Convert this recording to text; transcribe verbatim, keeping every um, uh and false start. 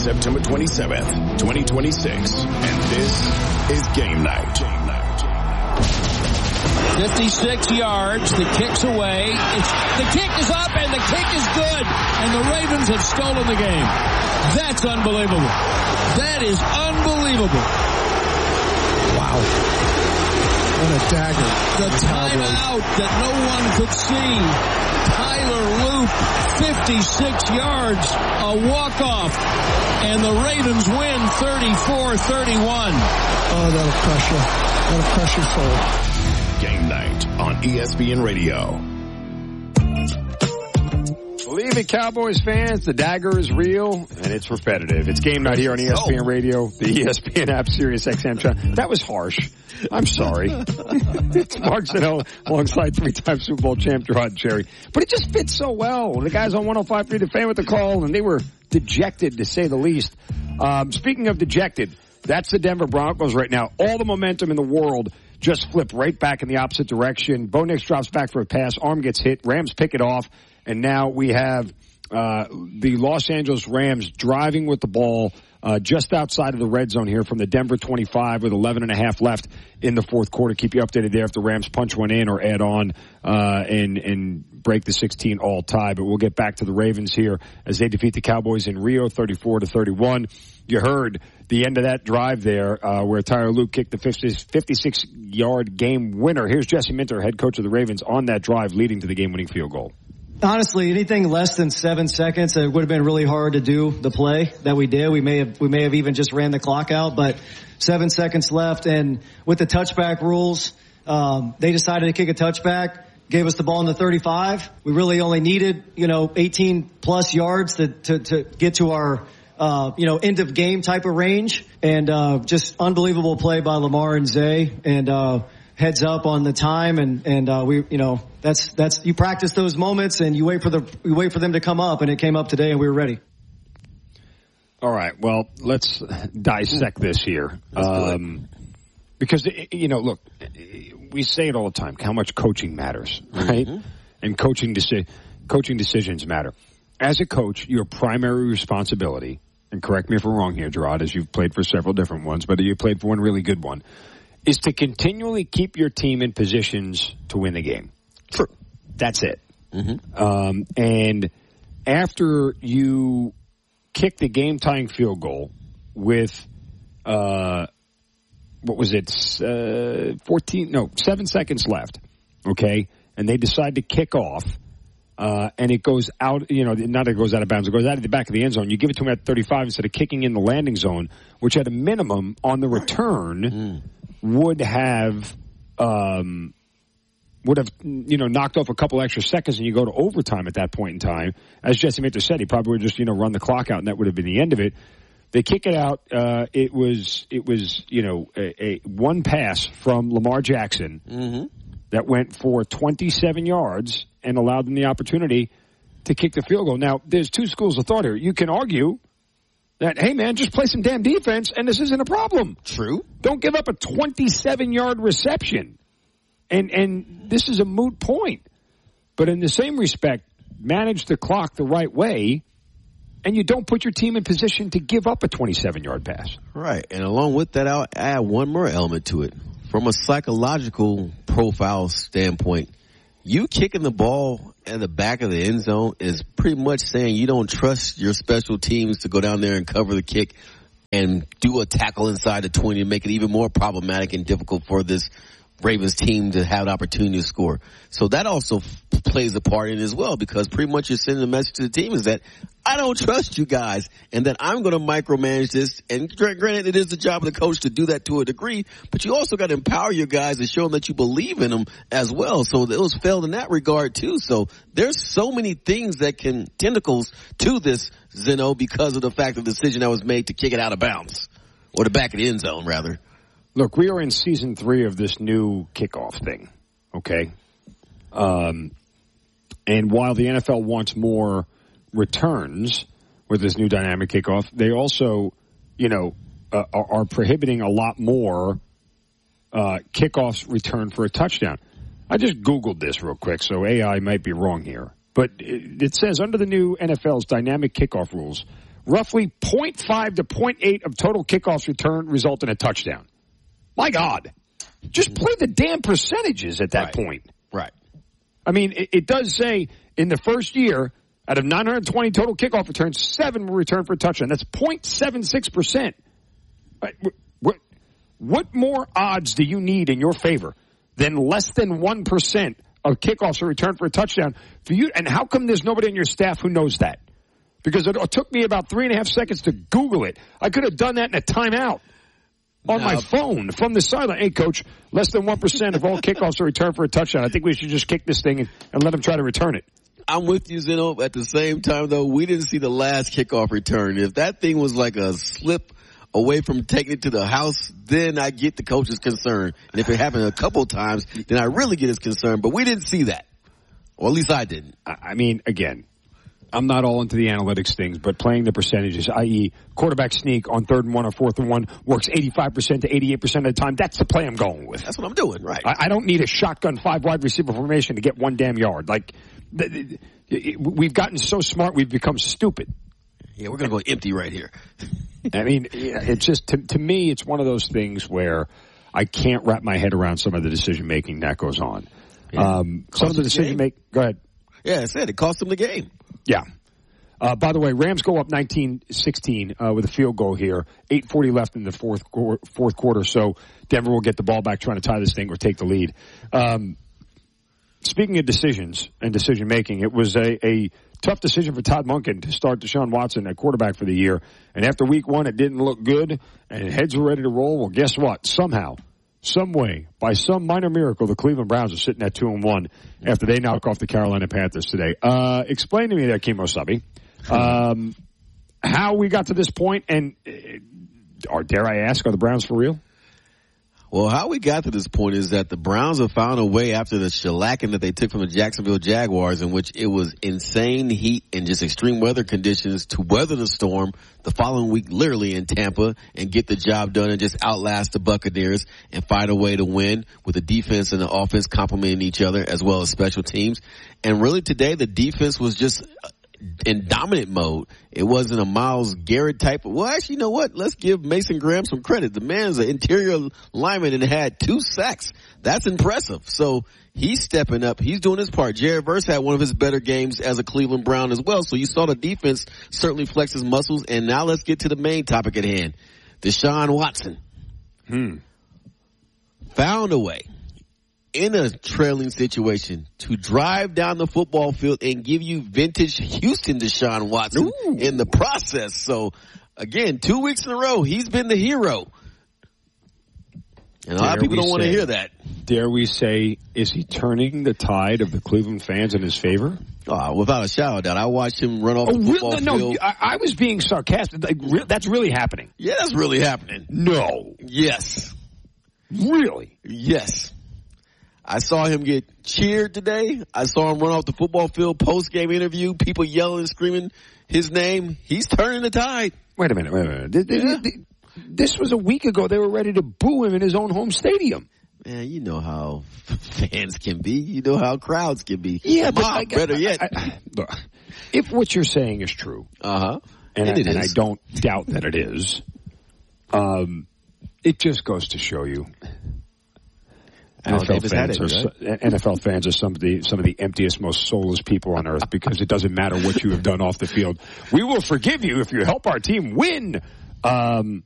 September twenty-seventh, twenty twenty-six. And this is Game Night. Game Night. fifty-six yards. The kick's away. It's, the kick is up, and the kick is good. And the Ravens have stolen the game. That's unbelievable. That is unbelievable. Wow. What a dagger. The timeout that no one could see. Tyler Loop, fifty-six yards, a walk-off. And the Ravens win thirty-four thirty-one. Oh, that'll crush you. That'll crush your soul. Game Night on E S P N Radio. Believe it, Cowboys fans, the dagger is real, and it's repetitive. It's Game Night here on E S P N Radio, the E S P N app, Sirius X M channel. That was harsh. I'm sorry. It's Mark Zinno alongside three-time Super Bowl champ Gerard Cherry. But it just fits so well. The guys on one oh five point three The Fan with the call, and they were dejected, to say the least. Um, speaking of dejected, that's the Denver Broncos right now. All the momentum in the world just flipped right back in the opposite direction. Bo Nix drops back for a pass. Arm gets hit. Rams pick it off. And now we have uh the Los Angeles Rams driving with the ball uh just outside of the red zone here from the Denver twenty-five with eleven and a half left in the fourth quarter. Keep you updated there if the Rams punch one in or add on uh and and break the sixteen all tie. But we'll get back to the Ravens here as they defeat the Cowboys in Rio thirty-four to thirty-one. You heard the end of that drive there uh where Tyler Luke kicked the fifty-six yard game winner. Here's Jesse Minter, head coach of the Ravens, on that drive leading to the game-winning field goal. Honestly, anything less than seven seconds, it would have been really hard to do the play that we did. We may have, we may have even just ran the clock out, but seven seconds left. And with the touchback rules, um, they decided to kick a touchback, gave us the ball in the thirty-five. We really only needed, you know, eighteen plus yards to, to, to get to our, uh, you know, end of game type of range. And, uh, just unbelievable play by Lamar and Zay. And, uh, heads up on the time, and and uh, we, you know, that's that's you practice those moments, and you wait for the you wait for them to come up, and it came up today, and we were ready. All right, well, let's dissect this here, um, because you know, look, we say it all the time: how much coaching matters, right? Mm-hmm. And coaching deci- coaching decisions matter. As a coach, your primary responsibility, and correct me if I'm wrong here, Gerard, as you've played for several different ones, but you played for one really good one, is to continually keep your team in positions to win the game. True. That's it. Mm-hmm. Um, and after you kick the game-tying field goal with, uh, what was it, uh, fourteen, no, seven seconds left, okay, and they decide to kick off, uh, and it goes out, you know, not that it goes out of bounds, it goes out of the back of the end zone. You give it to them at thirty-five instead of kicking in the landing zone, which at a minimum on the return mm. would have um, would have you know knocked off a couple extra seconds, and you go to overtime at that point in time. As Jesse Minter said, he probably would just you know run the clock out, and that would have been the end of it. They kick it out. Uh, it was it was you know a, a one pass from Lamar Jackson mm-hmm. that went for twenty-seven yards and allowed them the opportunity to kick the field goal. Now, there's two schools of thought here. You can argue that, hey, man, just play some damn defense, and this isn't a problem. True. Don't give up a twenty-seven yard reception. And and this is a moot point. But in the same respect, manage the clock the right way, and you don't put your team in position to give up a twenty-seven yard pass. Right. And along with that, I'll add one more element to it. From a psychological profile standpoint, you kicking the ball in the back of the end zone is pretty much saying you don't trust your special teams to go down there and cover the kick and do a tackle inside the twenty and make it even more problematic and difficult for this Ravens team to have the opportunity to score. So that also f- plays a part in it as well, because pretty much you're sending a message to the team is that I don't trust you guys and that I'm going to micromanage this. And granted, it is the job of the coach to do that to a degree, but you also got to empower your guys and show them that you believe in them as well. So it was failed in that regard too. So there's so many things that can tentacles to this, Zeno, because of the fact of the decision that was made to kick it out of bounds, or the back of the end zone rather. Look, we are in season three of this new kickoff thing, okay? Um, and while the N F L wants more returns with this new dynamic kickoff, they also, you know, uh, are, are prohibiting a lot more uh, kickoffs return for a touchdown. I just Googled this real quick, so A I might be wrong here. But it, it says under the new N F L's dynamic kickoff rules, roughly zero point five to zero point eight of total kickoffs returned result in a touchdown. My God. Just play the damn percentages at that right. point. Right. I mean, it, it does say in the first year, out of nine hundred twenty total kickoff returns, seven were returned for a touchdown. That's zero point seven six percent. What, what more odds do you need in your favor than less than one percent of kickoffs are returned for a touchdown for you? And how come there's nobody on your staff who knows that? Because it took me about three and a half seconds to Google it. I could have done that in a timeout on no. my phone from the sideline. Hey, Coach, less than one percent of all kickoffs are returned for a touchdown. I think we should just kick this thing and, and let them try to return it. I'm with you, Zeno. At the same time, though, we didn't see the last kickoff return. If that thing was like a slip away from taking it to the house, then I get the coach's concern. And if it happened a couple of times, then I really get his concern. But we didn't see that. Or at least I didn't. I mean, again, I'm not all into the analytics things, but playing the percentages, that is quarterback sneak on third and one or fourth and one works eighty-five percent to eighty-eight percent of the time. That's the play I'm going with. That's what I'm doing, right. I, I don't need a shotgun five wide receiver formation to get one damn yard. Like, the, the, it, we've gotten so smart, we've become stupid. Yeah, we're going to go empty right here. I mean, it's just, to, to me, it's one of those things where I can't wrap my head around some of the decision-making that goes on. Yeah. Um, some of the decision-making, go ahead. Yeah, I said it cost them the game. Yeah. Uh, by the way, Rams go up nineteen sixteen uh, with a field goal here. eight forty left in the fourth fourth quarter, so Denver will get the ball back trying to tie this thing or take the lead. Um, speaking of decisions and decision-making, it was a, a tough decision for Todd Monken to start Deshaun Watson at quarterback for the year. And after week one, it didn't look good, and heads were ready to roll. Well, guess what? Somehow, some way, by some minor miracle, the Cleveland Browns are sitting at two and one after they knock off the Carolina Panthers today. Uh, explain to me there, Kimo Sabi, um, how we got to this point, and uh, or dare I ask, are the Browns for real? Well, how we got to this point is that the Browns have found a way after the shellacking that they took from the Jacksonville Jaguars, in which it was insane heat and just extreme weather conditions, to weather the storm the following week, literally in Tampa, and get the job done and just outlast the Buccaneers and find a way to win with the defense and the offense complementing each other, as well as special teams. And really today, the defense was just in dominant mode. It wasn't a Myles Garrett type of, well, actually, you know what? Let's give Mason Graham some credit. The man's an interior lineman and had two sacks. That's impressive. So he's stepping up. He's doing his part. Jared Verse had one of his better games as a Cleveland Brown as well. So you saw the defense certainly flex his muscles. And now let's get to the main topic at hand. Deshaun Watson. Hmm. Found a way in a trailing situation to drive down the football field and give you vintage Houston Deshaun Watson Ooh. in the process. So, again, two weeks in a row, he's been the hero. And a lot of people don't want to hear that. Dare we say, is he turning the tide of the Cleveland fans in his favor? Oh, without a shadow of doubt. I watched him run off oh, the football really? No, field. No, I, I was being sarcastic. Like, re- that's really happening. Yeah, that's really happening. No. Yes. Really? Yes. I saw him get cheered today. I saw him run off the football field post-game interview, people yelling and screaming his name. He's turning the tide. Wait a minute, wait a minute. This, yeah. this, this was a week ago. They were ready to boo him in his own home stadium. Man, you know how fans can be. You know how crowds can be. Yeah, but Mob, I, better I, yet. I, I, look, if what you're saying is true, uh-huh, and, and, I, and I don't doubt that it is, um, it just goes to show you N F L, fans are, right? N F L fans are some of the some of the emptiest, most soulless people on earth, because it doesn't matter what you have done off the field. We will forgive you if you help our team win. Um,